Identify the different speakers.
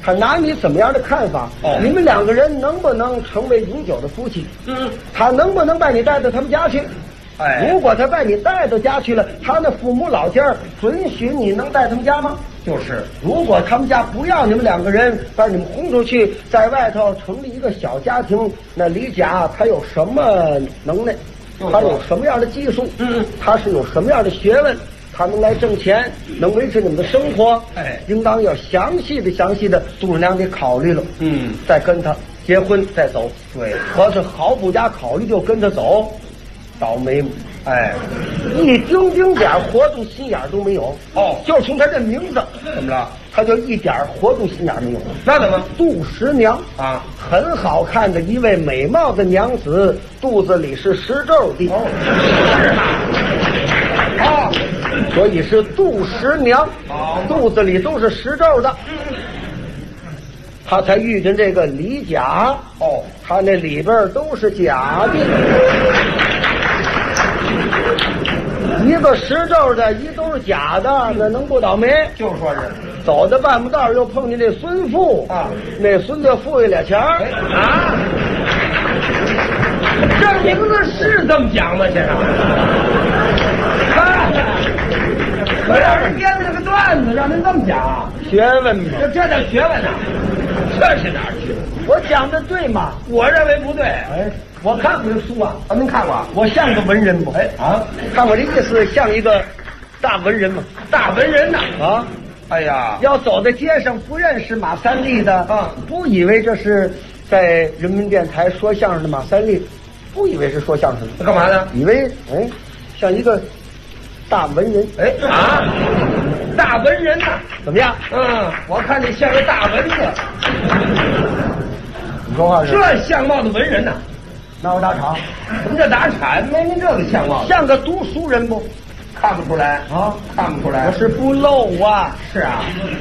Speaker 1: 他拿你怎么样的看法？
Speaker 2: 哦，
Speaker 1: 你们两个人能不能成为永久的夫妻？他能不能把你带到他们家去？
Speaker 2: 哎，
Speaker 1: 如果他把你带到家去了，他那父母老家准许你能带他们家吗？
Speaker 2: 就是，
Speaker 1: 如果他们家不要你们两个人，把你们轰出去，在外头成立一个小家庭，那李甲他有什么能耐？他有什么样的技术？他是有什么样的学问？他能来挣钱，能维持你们的生活？
Speaker 2: 哎，
Speaker 1: 应当要详细的杜十娘得考虑了。再跟他结婚再走。
Speaker 2: 对，
Speaker 1: 可是毫不加考虑就跟他走，倒霉嘛！
Speaker 2: 哎，
Speaker 1: 一丁点活动心眼都没有。
Speaker 2: 哦，
Speaker 1: 就从他这名字，
Speaker 2: 怎么了？
Speaker 1: 他就一点活动心眼没有。
Speaker 2: 那怎么？
Speaker 1: 杜十娘
Speaker 2: 啊，
Speaker 1: 很好看的一位美貌的娘子，肚子里是石皱的。
Speaker 2: 哦，是吗？哦，
Speaker 1: 所以是杜十娘。
Speaker 2: 哦，
Speaker 1: 肚子里都是石皱的。他才遇见这个李甲。
Speaker 2: 哦，
Speaker 1: 他那里边都是假的。一个石皱的，一都是假的，那能不倒霉？
Speaker 2: 就说是
Speaker 1: 走到半步道又碰见这孙富
Speaker 2: 啊，
Speaker 1: 那孙子富裕俩钱儿。
Speaker 2: 啊，这名字是这么讲吗？先生，我要是编了个段子，让您这么讲，
Speaker 1: 学问嘛，
Speaker 2: 这叫学问呐？这是哪儿去？
Speaker 1: 我讲的对吗？
Speaker 2: 我认为不对。
Speaker 1: 哎，我看过这书啊，
Speaker 2: 您看过？
Speaker 1: 我像个文人不？
Speaker 2: 哎啊，
Speaker 1: 看我这意思像一个大文人吗？
Speaker 2: 大文人呐！
Speaker 1: 啊，
Speaker 2: 哎呀，
Speaker 1: 要走在街上不认识马三立的
Speaker 2: 啊，
Speaker 1: 不以为这是在人民电台说相声的马三立，不以为是说相声的，
Speaker 2: 干嘛呢？
Speaker 1: 以为哎像一个大文人。
Speaker 2: 哎啊，大文人呐！
Speaker 1: 怎么样？
Speaker 2: 我看你像个大文子。
Speaker 1: 你说话是？
Speaker 2: 这相貌的文人呐，
Speaker 1: 闹大场。
Speaker 2: 什么叫打铲？没您这个相貌，
Speaker 1: 像个读书人不？
Speaker 2: 看不出来
Speaker 1: 啊，
Speaker 2: 看不出来。
Speaker 1: 我是不漏啊。
Speaker 2: 是啊。